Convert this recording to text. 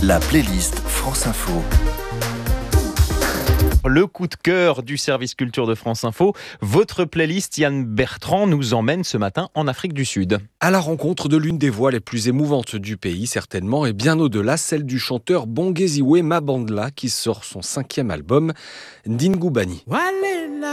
La playlist France Info. Le coup de cœur du service culture de France Info. Votre playlist, Yann Bertrand, nous emmène ce matin en Afrique du Sud. À la rencontre de l'une des voix les plus émouvantes du pays, certainement, et bien au-delà, celle du chanteur Bongeziwe Mabandla, qui sort son 5e album, Ndingubani.